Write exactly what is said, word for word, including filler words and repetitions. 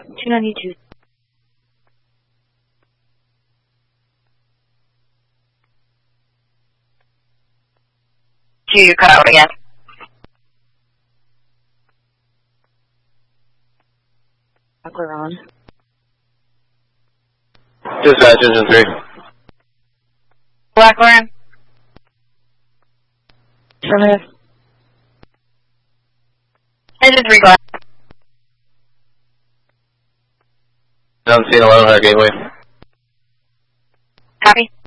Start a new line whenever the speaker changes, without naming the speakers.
two ninety-two.
Two, you cut out again.
We're on.
Dispatch, engine three.
Blackburn.
Affirmative.
Engine three, glass.
Down scene eleven hundred gateway.
Copy.